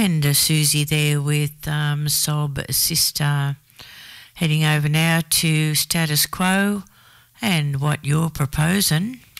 And Susie there with Sob Sister. Heading over now to Status Quo and what you're proposing.